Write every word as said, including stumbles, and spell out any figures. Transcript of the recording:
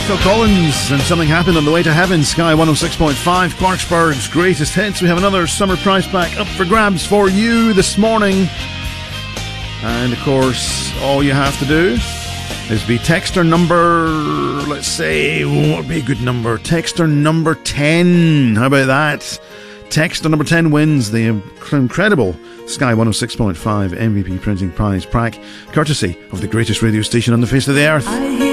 Phil Collins and Something Happened on the Way to Heaven. Sky one oh six point five, Clarksburg's greatest hits. We have another summer prize pack up for grabs for you this morning. And of course, all you have to do is be texter number, let's say, what would be a good number? Texter number ten. How about that? Texter number ten wins the incredible Sky one oh six point five M V P Printing Prize pack, courtesy of the greatest radio station on the face of the earth.